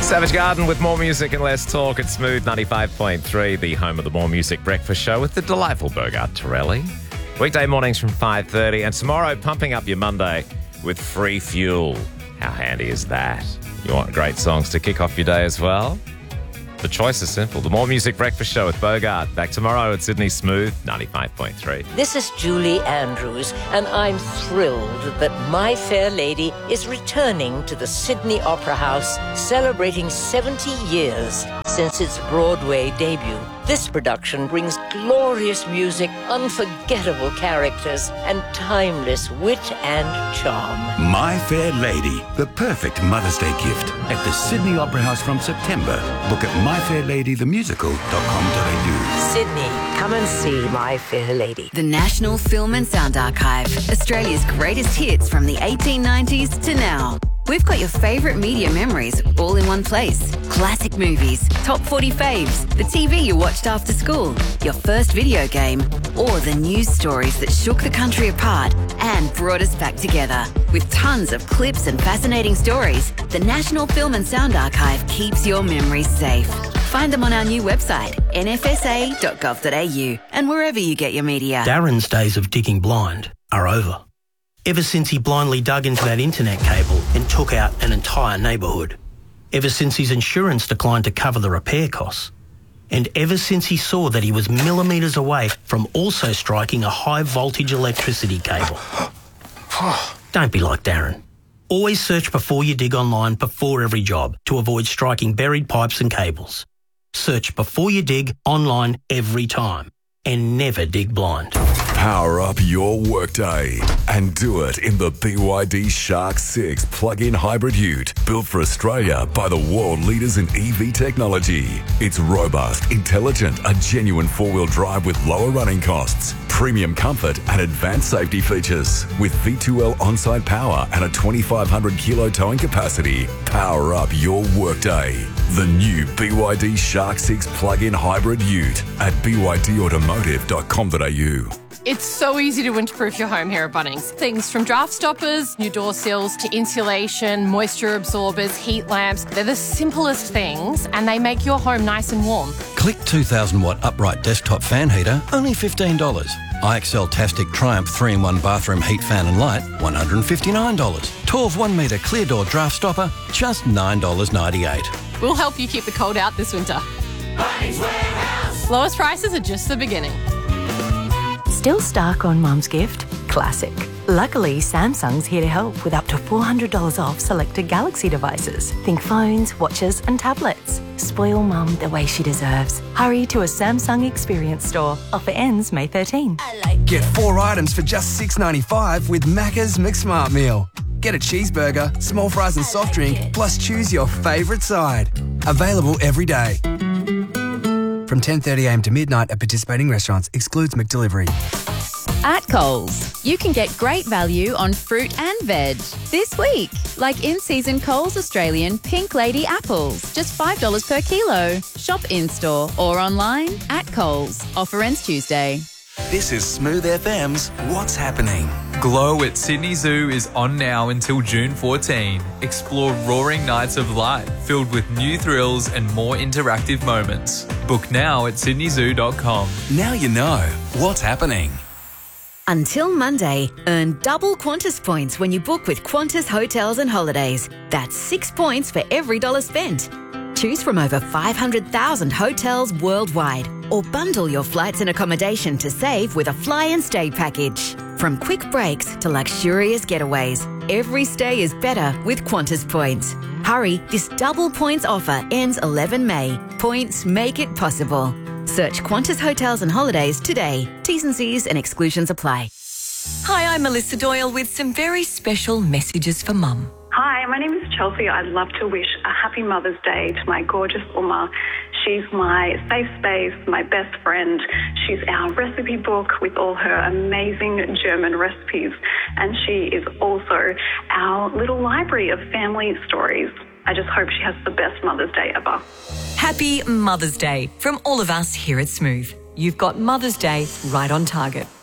Savage Garden with more music and less talk at Smooth 95.3, the home of the More Music Breakfast Show with the delightful Bogart Torelli. Weekday mornings from 5:30 and tomorrow pumping up your Monday with free fuel. How handy is that? You want great songs to kick off your day as well? The choice is simple. The More Music Breakfast Show with Bogart. Back tomorrow at Sydney Smooth 95.3. This is Julie Andrews, and I'm thrilled that My Fair Lady is returning to the Sydney Opera House, celebrating 70 years since its Broadway debut. This production brings glorious music, unforgettable characters, and timeless wit and charm. My Fair Lady, the perfect Mother's Day gift at the Sydney Opera House from September. Book at myfairladythemusical.com.au. Sydney, come and see My Fair Lady. The National Film and Sound Archive, Australia's greatest hits from the 1890s to now. We've got your favourite media memories all in one place. Classic movies, top 40 faves, the TV you watched after school, your first video game, or the news stories that shook the country apart and brought us back together. With tons of clips and fascinating stories, the National Film and Sound Archive keeps your memories safe. Find them on our new website, nfsa.gov.au, and wherever you get your media. Darren's days of digging blind are over. Ever since he blindly dug into that internet cable and took out an entire neighbourhood. Ever since his insurance declined to cover the repair costs. And ever since he saw that he was millimetres away from also striking a high-voltage electricity cable. Don't be like Darren. Always search before you dig online before every job to avoid striking buried pipes and cables. Search before you dig online every time. And never dig blind. Power up your workday and do it in the BYD Shark 6 plug-in hybrid ute, built for Australia by the world leaders in EV technology. It's robust, intelligent, a genuine four-wheel drive with lower running costs, premium comfort and advanced safety features. With V2L on-site power and a 2,500 kilo towing capacity, power up your workday. The new BYD Shark 6 plug-in hybrid ute at bydautomotive.com.au. It's so easy to winterproof your home here at Bunnings. Things from draft stoppers, new door sills, to insulation, moisture absorbers, heat lamps. They're the simplest things and they make your home nice and warm. Click 2,000 watt upright desktop fan heater, only $15. IXL Tastic Triumph 3-in-1 bathroom heat fan and light, $159. 12 1 metre clear door draft stopper, just $9.98. We'll help you keep the cold out this winter. Bunnings Warehouse. Lowest prices are just the beginning. Still stuck on Mum's gift? Classic. Luckily, Samsung's here to help with up to $400 off selected Galaxy devices. Think phones, watches and tablets. Spoil Mum the way she deserves. Hurry to a Samsung Experience store. Offer ends May 13. Get 4 items for just $6.95 with Macca's McSmart Meal. Get a cheeseburger, small fries and soft drink, plus choose your favourite side. Available every day. From 10:30am to midnight at participating restaurants. Excludes McDelivery. At Coles, you can get great value on fruit and veg this week. Like in-season Coles Australian Pink Lady apples, just $5 per kilo. Shop in-store or online at Coles. Offer ends Tuesday. This is Smooth FM's What's Happening. Glow at Sydney Zoo is on now until June 14. Explore roaring nights of light filled with new thrills and more interactive moments. Book now at sydneyzoo.com. Now you know what's happening. Until Monday, earn double Qantas points when you book with Qantas Hotels and Holidays. That's 6 points for every $1 spent. Choose from over 500,000 hotels worldwide or bundle your flights and accommodation to save with a fly and stay package. From quick breaks to luxurious getaways, every stay is better with Qantas points. Hurry, this double points offer ends 11 May. Points make it possible. Search Qantas Hotels and Holidays today. T's and C's and exclusions apply. Hi, I'm Melissa Doyle with some very special messages for Mum. Hi, my name is Chelsea. I'd love to wish a happy Mother's Day to my gorgeous Uma. She's my safe space, my best friend. She's our recipe book with all her amazing German recipes. And she is also our little library of family stories. I just hope she has the best Mother's Day ever. Happy Mother's Day from all of us here at Smooth. You've got Mother's Day right on target.